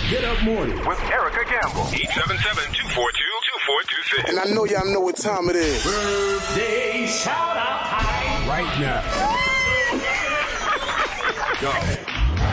Get Up Morning with Erica Gamble. 877-242-2426. And I know y'all know what time it is. Birthday shout out time right now. Go.